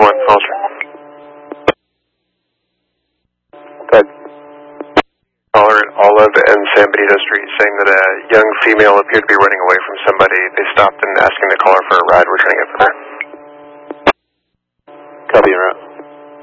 1, Foster. Good. Caller at Olive and San Benito Street saying that a young female appeared to be running away from somebody. They stopped and asking the caller for a ride. We're trying to get for her. Copy, en route.